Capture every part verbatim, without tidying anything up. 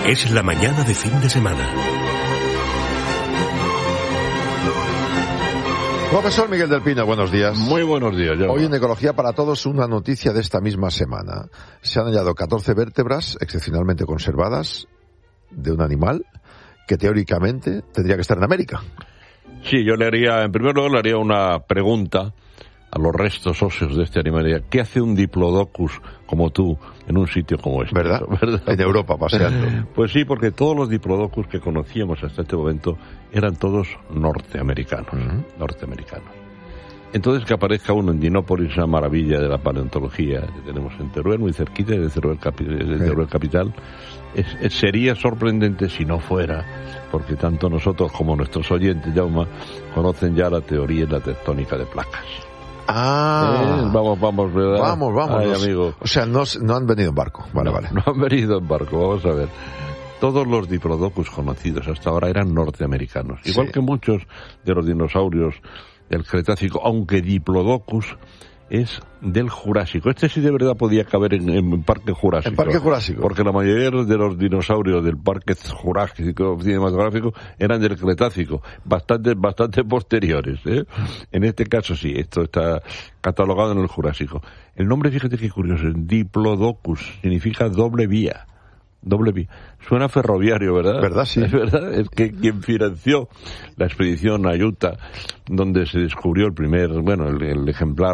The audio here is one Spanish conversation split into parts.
Es la mañana de fin de semana. Profesor Miguel del Pino, buenos días. Muy buenos días. Ya Hoy en Ecología para Todos, una noticia de esta misma semana. Se han hallado catorce vértebras excepcionalmente conservadas de un animal que teóricamente tendría que estar en América. Sí, yo le haría, en primer lugar, le haría una pregunta a los restos óseos de este animal. ¿Qué hace un diplodocus como tú en un sitio como este? ¿Verdad? ¿Verdad? En Europa, paseando. Pues sí, porque todos los diplodocus que conocíamos hasta este momento eran todos norteamericanos. Uh-huh. Norteamericanos. Entonces, que aparezca uno en Dinópolis, una maravilla de la paleontología que tenemos en Teruel, muy cerquita de Teruel, capi- de Teruel sí. Capital, es, es, sería sorprendente si no fuera, porque tanto nosotros como nuestros oyentes, Jaume, conocen ya la teoría de la tectónica de placas. Ah, eh, vamos, vamos, ¿verdad? Vamos, vamos. Ay, los, amigo. O sea, no, no han venido en barco. Vale, no, vale. No han venido en barco, vamos a ver. Todos los diplodocus conocidos hasta ahora eran norteamericanos. Igual sí. que muchos de los dinosaurios del Cretácico, aunque Diplodocus es del Jurásico. Este sí de verdad podía caber en, en Parque Jurásico. En Parque Jurásico. Porque la mayoría de los dinosaurios del Parque Jurásico cinematográfico eran del Cretácico, bastante, bastante posteriores, ¿eh? En este caso sí, esto está catalogado en el Jurásico. El nombre, fíjate qué curioso, es Diplodocus, significa doble vía. Doble vía. Suena ferroviario, ¿verdad? ¿Verdad? Sí. Es verdad, es que quien financió la expedición a Utah, donde se descubrió el primer, bueno, el, el ejemplar,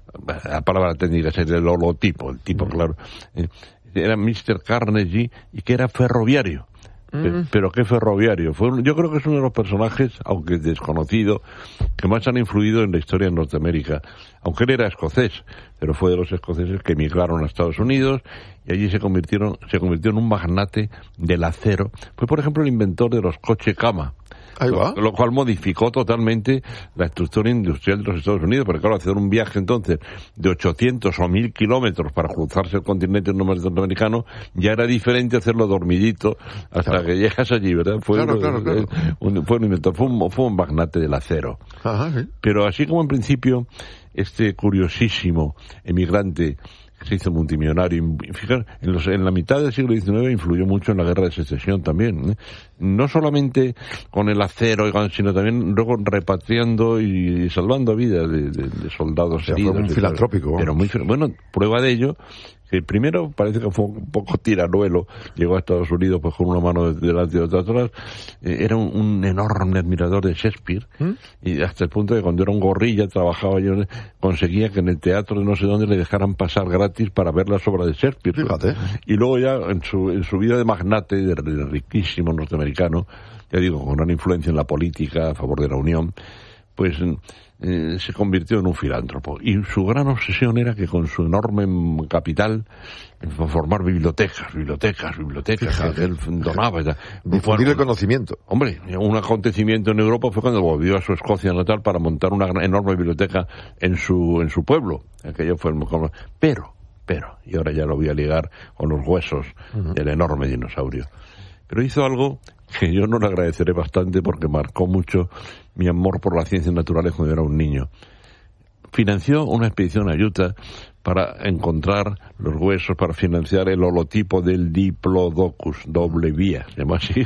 la palabra técnica sería el holotipo, el tipo, mm. claro, eh, era mister Carnegie, y que era ferroviario. Mm. Pero qué ferroviario. Fue un, yo creo que es uno de los personajes, aunque desconocido, que más han influido en la historia de Norteamérica. Aunque él era escocés, pero fue de los escoceses que emigraron a Estados Unidos y allí se convirtieron, se convirtió en un magnate del acero. Fue, por ejemplo, el inventor de los coches cama. Ahí va. Lo, lo cual modificó totalmente la estructura industrial de los Estados Unidos, porque claro, hacer un viaje entonces de ochocientos o mil kilómetros para cruzarse el continente norteamericano ya era diferente hacerlo dormidito hasta claro. que llegas allí, ¿verdad? Fue, claro, un, claro, claro. Un, fue un inventor, fue un, fue un magnate del acero. Ajá, sí. Pero así como en principio este curiosísimo emigrante se hizo multimillonario. Fijar, en, los, en la mitad del siglo diecinueve influyó mucho en la guerra de secesión también, ¿eh? No solamente con el acero, sino también luego repatriando y salvando vidas de, de, de soldados o sea, heridos. Fue un filantrópico. Pero muy, bueno, prueba de ello, que primero parece que fue un poco tiranuelo, llegó a Estados Unidos pues con una mano delante y otra atrás, eh, era un, un enorme admirador de Shakespeare, ¿Mm? Y hasta el punto de que cuando era un gorrilla trabajaba yo, conseguía que en el teatro de no sé dónde le dejaran pasar gratis para ver las obras de Shakespeare. Fíjate. Y luego ya en su, en su vida de magnate, de, de riquísimo norteamericano, ya digo, con gran influencia en la política a favor de la Unión, pues eh, se convirtió en un filántropo. Y su gran obsesión era que con su enorme capital formar bibliotecas, bibliotecas, bibliotecas, fíjate, que él donaba. Difundir el conocimiento. Hombre, un acontecimiento en Europa fue cuando volvió a su Escocia natal para montar una enorme biblioteca en su en su pueblo. Aquello fue el mejor. Pero, pero, y ahora ya lo voy a ligar con los huesos uh-huh. del enorme dinosaurio. Pero hizo algo que yo no le agradeceré bastante porque marcó mucho mi amor por las ciencias naturales cuando era un niño. Financió una expedición a Utah para encontrar los huesos, para financiar el holotipo del Diplodocus, doble vía, se llama así,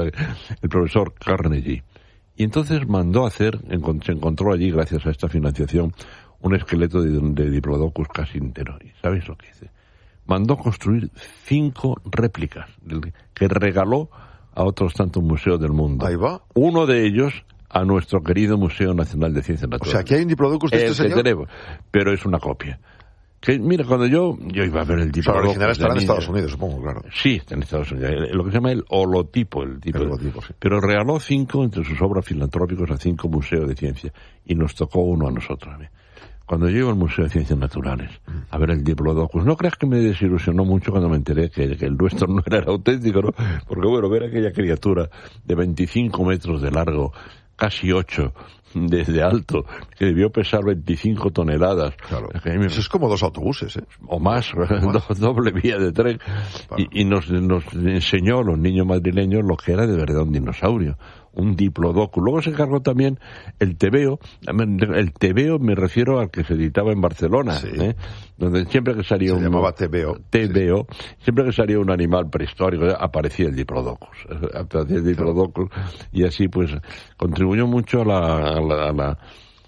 el profesor Carnegie. Y entonces mandó hacer, se encontró allí, gracias a esta financiación, un esqueleto de, de Diplodocus casi entero. ¿Y sabéis lo que hice? Mandó construir cinco réplicas que regaló a otros tantos museos del mundo. Ahí va. Uno de ellos a nuestro querido Museo Nacional de Ciencias Naturales. O sea, aquí hay un Diplodocus de el este señor. Que tenemos, pero es una copia. Que, mira, cuando yo, yo iba a ver el Diplodocus... O sea, el original estará en Estados Unidos, supongo, claro. Sí, está en Estados Unidos. Lo que se llama el holotipo. El, tipo el holotipo, sí. Pero regaló cinco entre sus obras filantrópicas a cinco museos de ciencia. Y nos tocó uno a nosotros. A mí. Cuando yo iba al Museo de Ciencias Naturales a ver el Diplodocus, no creas que me desilusionó mucho cuando me enteré que, que el nuestro no era el auténtico, ¿no? Porque bueno, ver aquella criatura de veinticinco metros de largo, casi ocho, de, de alto, que debió pesar veinticinco toneladas. Claro. Eso es como dos autobuses, ¿eh? O más, do, doble vía de tren. Claro. Y, y nos, nos enseñó a los niños madrileños lo que era de verdad un dinosaurio, un diplodocus. Luego se encargó también el tebeo. El tebeo me refiero al que se editaba en Barcelona, sí. ¿eh? Donde siempre que salía se un... llamaba tebeo. Tebeo. Sí. Siempre que salía un animal prehistórico aparecía el diplodocus. Aparecía el diplodocus. Claro. Y así pues contribuyó mucho a la, a la, a la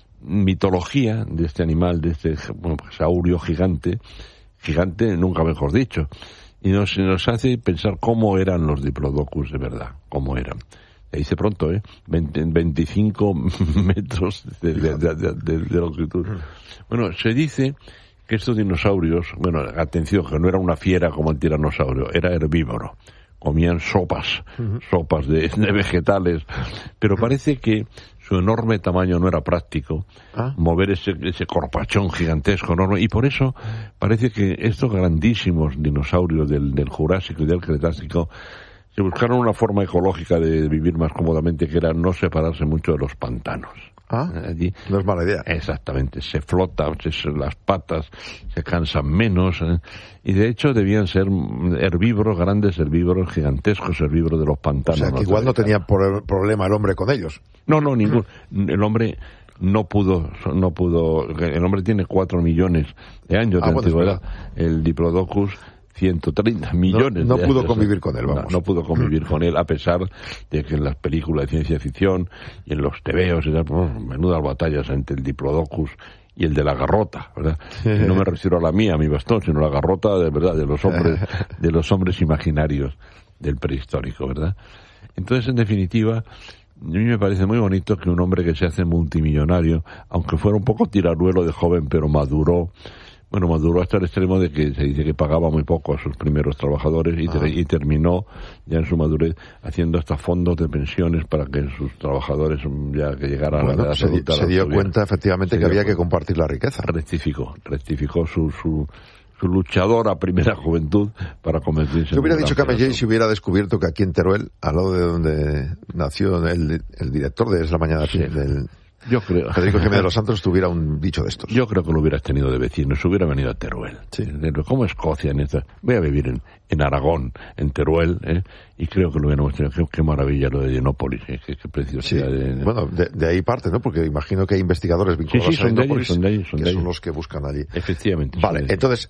mitología de este animal, de este bueno, pues, saurio gigante. Gigante, nunca mejor dicho. Y nos, nos hace pensar cómo eran los diplodocus de verdad. Cómo eran. Se dice pronto, ¿eh? veinticinco metros de, de, de, de, de longitud. Bueno, se dice que estos dinosaurios, bueno, atención, que no era una fiera como el tiranosaurio, era herbívoro. Comían sopas, uh-huh. sopas de, de vegetales, pero parece que su enorme tamaño no era práctico, ¿Ah? mover ese, ese corpachón gigantesco, enorme, y por eso parece que estos grandísimos dinosaurios del, del Jurásico y del Cretácico se buscaron una forma ecológica de vivir más cómodamente, que era no separarse mucho de los pantanos. Ah, allí, no es mala idea. Exactamente, se flotan, se, las patas se cansan menos, ¿eh? Y de hecho debían ser herbívoros, grandes herbívoros, gigantescos herbívoros de los pantanos. O sea, que igual no tenía por, problema el hombre con ellos. No, no, ningún. El hombre no pudo, no pudo, el hombre tiene cuatro millones de años ah, de bueno, antigüedad. El Diplodocus ciento treinta millones no, no de pudo años. convivir con él, vamos. No, no pudo convivir con él, a pesar de que en las películas de ciencia ficción y en los tebeos y tal, pues, menudas batallas entre el Diplodocus y el de la garrota, ¿verdad? Y no me refiero a la mía, a mi bastón, sino a la garrota de verdad, de los hombres, de los hombres imaginarios del prehistórico, ¿verdad? Entonces, en definitiva, a mí me parece muy bonito que un hombre que se hace multimillonario, aunque fuera un poco tiranuelo de joven, pero maduró, bueno, maduró hasta el extremo de que se dice que pagaba muy poco a sus primeros trabajadores y, ah. te, y terminó ya en su madurez haciendo hasta fondos de pensiones para que sus trabajadores ya que llegaran bueno, a la edad se, adulta. Se dio cuenta efectivamente se que había cuenta. que compartir la riqueza. Rectificó, rectificó su... su su luchadora primera juventud para convertirse en... Yo hubiera dicho que Camellé si hubiera descubierto que aquí en Teruel, al lado de donde nació el, el director de Es la Mañana sí. del... Yo creo. Federico Jiménez de los Santos tuviera un bicho de estos. Yo creo que lo hubieras tenido de vecino, se hubiera venido a Teruel. Sí. Como Escocia en esta. Voy a vivir en, en Aragón, en Teruel, ¿eh? Y creo que lo hubiéramos tenido. Qué, qué maravilla lo de Genópolis, ¿eh? qué, qué preciosidad. Sí. De... Bueno, de, de ahí parte, ¿no? Porque imagino que hay investigadores vinculados sí, sí, a Genópolis, son de ellos, son que de son ellos. los que buscan allí. Efectivamente. Vale, entonces,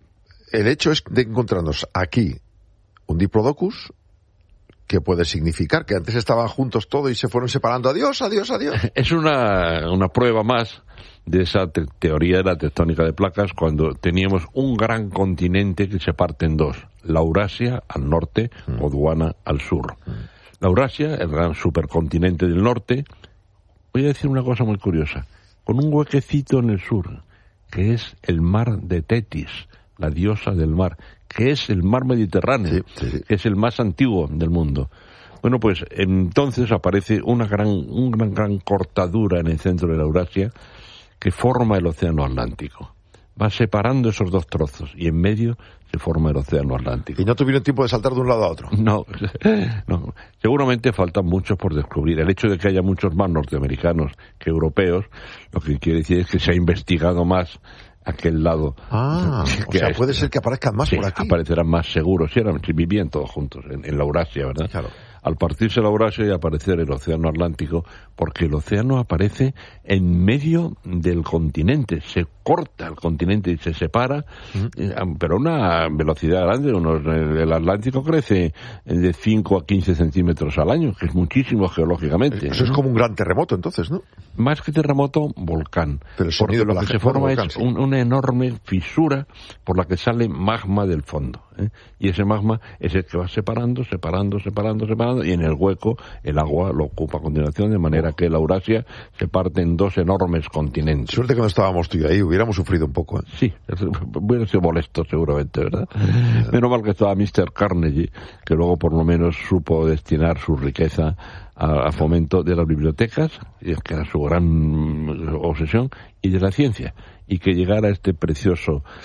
el hecho es de encontrarnos aquí un Diplodocus que puede significar que antes estaban juntos todos y se fueron separando. Adiós, adiós, adiós. Es una, una prueba más de esa te- teoría de la tectónica de placas, cuando teníamos un gran continente que se parte en dos. La Eurasia al norte, mm. Gondwana al sur. Mm. La Eurasia, el gran supercontinente del norte, voy a decir una cosa muy curiosa, con un huequecito en el sur, que es el mar de Tetis, la diosa del mar, que es el mar Mediterráneo, sí, sí, sí. que es el más antiguo del mundo. Bueno, pues entonces aparece una gran, una gran, gran cortadura en el centro de la Eurasia que forma el océano Atlántico. Va separando esos dos trozos y en medio se forma el océano Atlántico. ¿Y no tuvieron tiempo de saltar de un lado a otro? No, no. Seguramente faltan muchos por descubrir. El hecho de que haya muchos más norteamericanos que europeos, lo que quiere decir es que se ha investigado más aquel lado. Ah, o sea, puede ser que aparezcan más sí, por aquí. Aparecerán más seguros. Sí, eran, sí, vivían todos juntos en, en la Eurasia, ¿verdad? Claro. Al partirse la Eurasia y aparecer el océano Atlántico, porque el océano aparece en medio del continente, se corta el continente y se separa, uh-huh. pero a una velocidad grande. Unos, el Atlántico crece de cinco a quince centímetros al año, que es muchísimo geológicamente. Eso es como un gran terremoto, entonces, ¿no? Más que terremoto, volcán. Pero el sonido porque lo de que la se forma volcán, es sí. un, una enorme fisura por la que sale magma del fondo, ¿eh? Y ese magma es el que va separando, separando, separando, separando, y en el hueco el agua lo ocupa a continuación, de manera que la Eurasia se parte en dos enormes continentes. Suerte que no estábamos tú y ahí, hubiéramos sufrido un poco, ¿eh? Sí, hubiera sido molesto seguramente, ¿verdad? Menos mal que estaba mister Carnegie, que luego por lo menos supo destinar su riqueza a, a fomento de las bibliotecas, que era su gran obsesión, y de la ciencia, y que llegara este precioso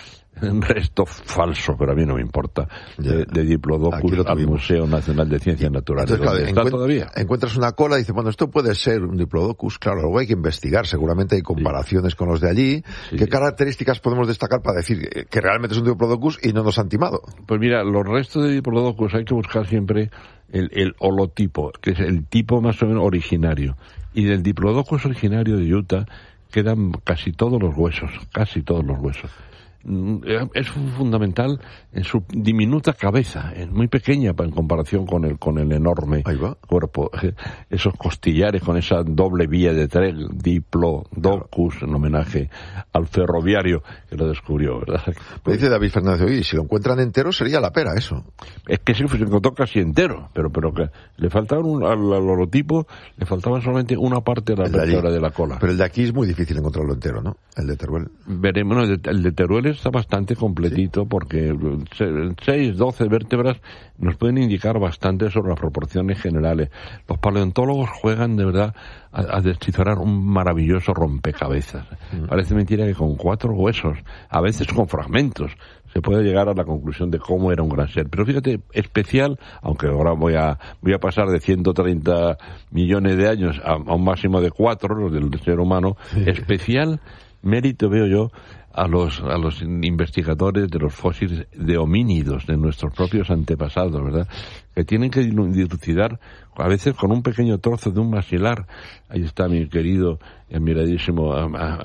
un resto falso, pero a mí no me importa, de, de Diplodocus al Museo Nacional de Ciencias Naturales. Entonces, claro, ¿Está encuent- todavía? Encuentras una cola y dices, bueno, esto puede ser un Diplodocus. Claro, luego hay que investigar. Seguramente hay comparaciones sí. con los de allí. Sí. ¿Qué características podemos destacar para decir que realmente es un Diplodocus y no nos han timado? Pues mira, los restos de Diplodocus hay que buscar siempre el, el holotipo, que es el tipo más o menos originario. Y del Diplodocus originario de Utah quedan casi todos los huesos, casi todos los huesos. Es fundamental en su diminuta cabeza, es muy pequeña en comparación con el con el enorme cuerpo, esos costillares con esa doble vía de tren, Diplodocus, claro. en homenaje al ferroviario que lo descubrió, ¿verdad? Me dice David Fernández, oye, si lo encuentran entero sería la pera eso. Es que sí, se encontró casi entero, pero pero que le faltaban un, al, al holotipo, le faltaba solamente una parte de la vértebra de la cola. Pero el de aquí es muy difícil encontrarlo entero, ¿no? El de Teruel. Veremos, no, el de, el de Teruel está bastante completito, ¿sí? Porque seis, doce vértebras nos pueden indicar bastante sobre las proporciones generales. Los paleontólogos juegan de verdad a, a descifrar un maravilloso rompecabezas. Mm. Parece mentira que con cuatro huesos, a veces con fragmentos, se puede llegar a la conclusión de cómo era un gran ser. Pero fíjate, especial, aunque ahora voy a voy a pasar de ciento treinta millones de años a, a un máximo de cuatro, los del ser humano, sí. especial mérito veo yo a los a los investigadores de los fósiles de homínidos, de nuestros propios antepasados, ¿verdad? Que tienen que dilucidar, a veces con un pequeño trozo de un maxilar. Ahí está mi querido y admiradísimo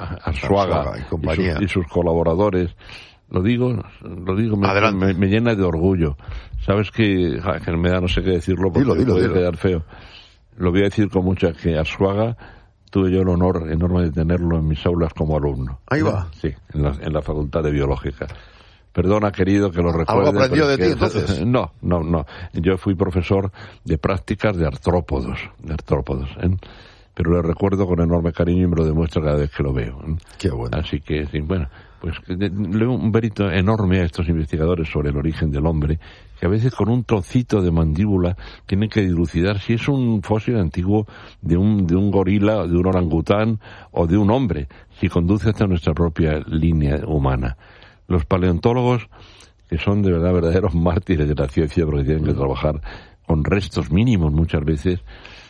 Arzuaga y, y, sus, y sus colaboradores. Lo digo, lo digo, me, me, me llena de orgullo. Sabes que, que me da no sé qué decirlo porque dilo, dilo, puede dilo. quedar feo. Lo voy a decir con mucha, que Arzuaga tuve yo el honor enorme de tenerlo en mis aulas como alumno. Ahí va. Sí, en la, en la Facultad de Biológica. Perdona, querido, que lo recuerde. ¿Algo aprendió de ti, que, entonces? No, no, no. Yo fui profesor de prácticas de artrópodos, de artrópodos, ¿eh? Pero lo recuerdo con enorme cariño y me lo demuestro cada vez que lo veo, ¿eh? Qué bueno. Así que, sí, bueno, pues le doy un mérito enorme a estos investigadores sobre el origen del hombre, que a veces con un trocito de mandíbula tienen que dilucidar si es un fósil antiguo de un de un gorila, de un orangután o de un hombre, si conduce hasta nuestra propia línea humana. Los paleontólogos, que son de verdad verdaderos mártires de la ciencia porque tienen que trabajar con restos mínimos muchas veces,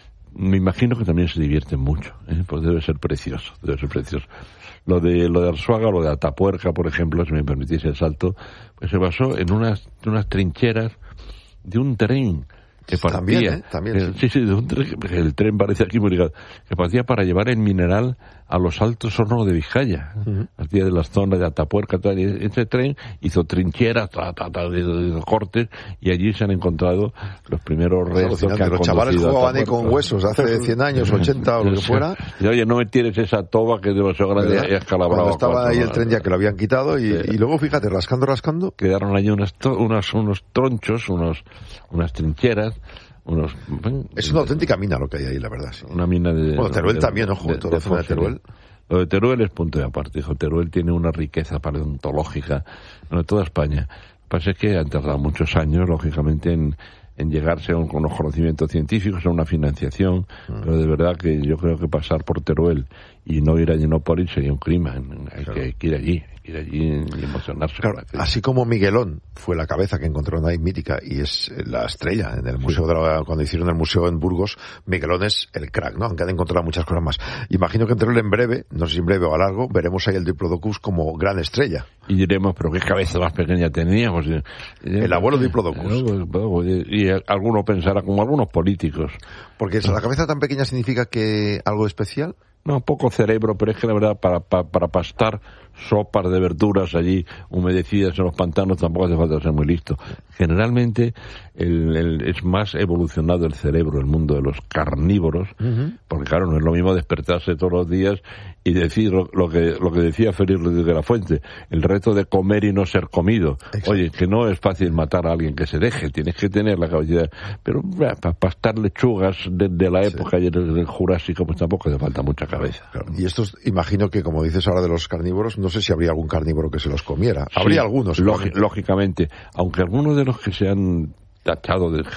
me imagino que también se divierten mucho, ¿eh? Pues debe ser precioso, debe ser precioso. Lo de lo de Arzuaga, lo de Atapuerca, por ejemplo, si me permitís el salto, pues se basó en unas unas trincheras de un tren que partía. También, ¿eh? También, eh, sí, sí, de un tren, el tren parece aquí muy ligado, que partía para llevar el mineral a los Altos Hornos de Vizcaya, uh-huh. partía de las zonas de Atapuerca, tal, y ese tren hizo trincheras, ta, ta, ta, de, de, de cortes, y allí se han encontrado los primeros restos que han los chavales jugaban ahí con huesos hace cien años, ochenta o lo que fuera. Y, oye, no me tienes esa toba que es demasiado grande y escalabrado. Cuando estaba ahí el tren ya que lo habían quitado y, sí. y luego, fíjate, rascando, rascando. Quedaron allí unas, unas, unos tronchos, unos, unas trincheras, unos... Es una auténtica mina lo que hay ahí, la verdad. Sí. Una mina de... Bueno, Teruel de, también, ojo, de, toda la zona de Teruel. Lo de Teruel es punto de aparte, hijo. Teruel tiene una riqueza paleontológica, bueno, toda España. Lo que pasa es que han tardado muchos años, lógicamente, en, en llegarse a un, con los conocimientos científicos, a una financiación, mm. pero de verdad que yo creo que pasar por Teruel y no ir a Genópolis sería un crimen. Hay, claro. que, hay que ir allí, hay que ir allí y emocionarse. Claro, así como Miguelón fue la cabeza que encontraron ahí mítica y es la estrella en el museo, sí. de la, cuando hicieron el museo en Burgos, Miguelón es el crack, ¿no? Aunque han encontrado muchas cosas más. Imagino que en Teruel en breve, no sé si en breve o a largo, veremos ahí el Diplodocus como gran estrella. Y diremos, pero qué cabeza más pequeña teníamos. El abuelo Diplodocus. Y alguno pensará, como algunos políticos. Porque la cabeza tan pequeña significa que algo especial. No, poco cerebro, pero es que la verdad para, para, para pastar sopas de verduras allí humedecidas en los pantanos tampoco hace falta ser muy listo. Generalmente el, el, es más evolucionado el cerebro, el mundo de los carnívoros, uh-huh. porque claro, no es lo mismo despertarse todos los días y decir lo, lo que lo que decía Félix Rodríguez de la Fuente, el reto de comer y no ser comido. Exacto. Oye, que no es fácil matar a alguien que se deje, tienes que tener la capacidad, pero para pastar lechugas de, de la época sí. del Jurásico, pues tampoco hace falta mucha cabeza. Claro. Y estos, imagino que como dices ahora de los carnívoros, no sé si habría algún carnívoro que se los comiera. Habría sí, algunos. Lógi- lógicamente, aunque algunos de los que se han tachado de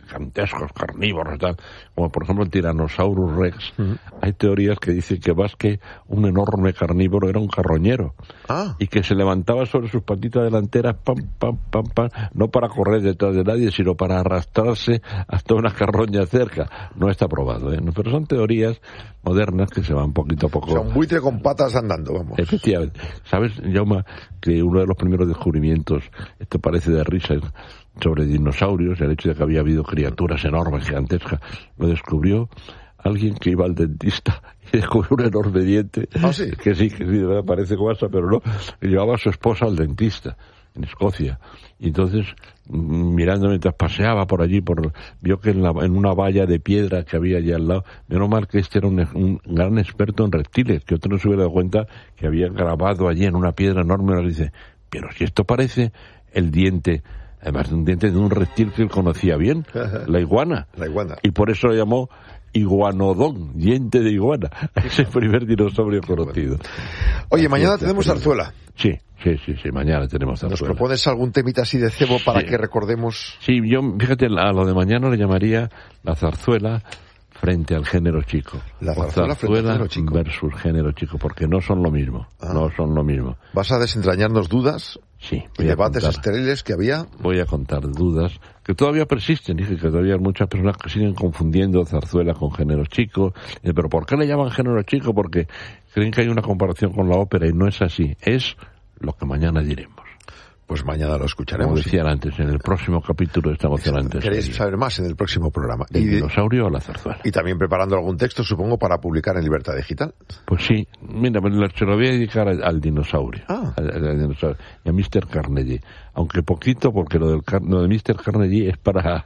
gigantescos carnívoros y tal, como por ejemplo el Tyrannosaurus Rex. Uh-huh. Hay teorías que dicen que más que un enorme carnívoro era un carroñero. Ah. Y que se levantaba sobre sus patitas delanteras, pam, pam, pam, pam, no para correr detrás de nadie, sino para arrastrarse hasta una carroña cerca. No está probado, ¿eh? Pero son teorías modernas que se van poquito a poco. O sea, un buitre con patas andando, vamos. Efectivamente. ¿Sabes, Jaume, que uno de los primeros descubrimientos, esto parece de risa, sobre dinosaurios, el hecho de que había habido criaturas enormes, gigantescas, lo descubrió alguien que iba al dentista y descubrió un enorme diente? ¿Ah, sí? Que sí, que sí, de verdad parece guasa, pero no. Llevaba a su esposa al dentista en Escocia. Y entonces, mirando mientras paseaba por allí, por vio que en, la, en una valla de piedra que había allí al lado, menos mal que este era un, un gran experto en reptiles, que otro no se hubiera dado cuenta que había grabado allí en una piedra enorme, y le dice, pero si esto parece el diente, además de un diente de un reptil que él conocía bien, la iguana. La iguana. Y por eso lo llamó iguanodón, diente de iguana. Es el primer dinosaurio conocido. Oye, así mañana tenemos zarzuela. Sí, sí, sí, sí, mañana tenemos zarzuela. ¿Nos propones algún temita así de cebo para sí. que recordemos? Sí, yo, fíjate, a lo de mañana le llamaría la zarzuela frente al género chico. La zarzuela, frente al género chico. Versus género chico, porque no son lo mismo. Ah. No son lo mismo. ¿Vas a desentrañarnos dudas? Sí. Y debates estériles que había. Voy a contar dudas que todavía persisten. Dije que todavía hay muchas personas que siguen confundiendo zarzuela con género chico. Pero ¿por qué le llaman género chico? Porque creen que hay una comparación con la ópera y no es así. Es lo que mañana diremos. Pues mañana lo escucharemos. Como decían antes, en el próximo capítulo de esta emocionante. Queréis saber más en el próximo programa. ¿Del y, dinosaurio o la zarzuela? Y también preparando algún texto, supongo, para publicar en Libertad Digital. Pues sí. Mira, se lo voy a dedicar al, al dinosaurio. Ah. Al, al dinosaurio. Y a mister Carnegie. Aunque poquito, porque lo, del, lo de mister Carnegie es para...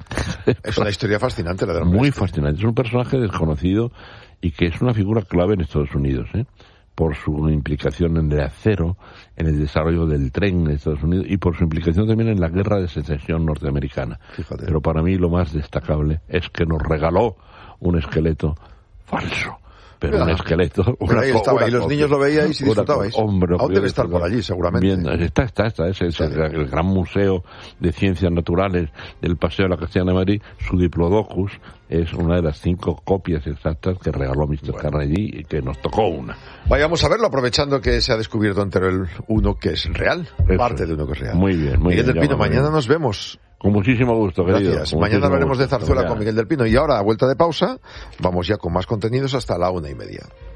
Es una historia fascinante la de Muy este. fascinante. Es un personaje desconocido y que es una figura clave en Estados Unidos, ¿eh? Por su implicación en el acero, en el desarrollo del tren en Estados Unidos y por su implicación también en la guerra de secesión norteamericana. Fíjate. Pero para mí lo más destacable es que nos regaló un esqueleto falso. Pero ya. un esqueleto... Una, ahí estaba, y los niños lo veíais y disfrutabais. Hombre, aún debe estar por allí, seguramente. Bien, está, está, está. Ese es el, el gran museo de ciencias naturales del Paseo de la Castellana de Madrid. Su Diplodocus es una de las cinco copias exactas que regaló mister Bueno. Carnegie y que nos tocó una. Vayamos a verlo, aprovechando que se ha descubierto entero el uno que es real. Eso, parte de uno que es real. Muy bien, muy Miguel bien. del Pino, mañana nos vemos. Con muchísimo gusto, querido. Gracias. Mañana hablaremos de zarzuela con Miguel del Pino. Y ahora, a vuelta de pausa, vamos ya con más contenidos hasta la una y media.